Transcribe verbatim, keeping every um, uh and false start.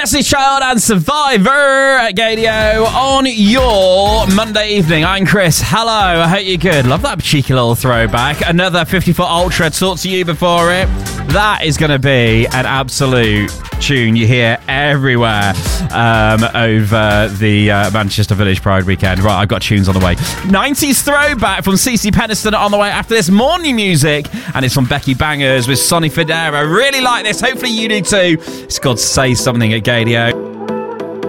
Destiny's Child and Survivor at Gadio on your Monday evening. I'm Chris. Hello, I hope you're good. Love that cheeky little throwback. Another fifty-foot Ultra. Talk to you before it. That is going to be an absolute tune you hear everywhere um, over the uh, Manchester Village Pride weekend. Right, I've got tunes on the way. nineties throwback from Cece Peniston on the way after this. Morning music, and it's from Becky Bangers with Sonny Fodera. Really like this. Hopefully you do too. It's called Say Something at Gadio.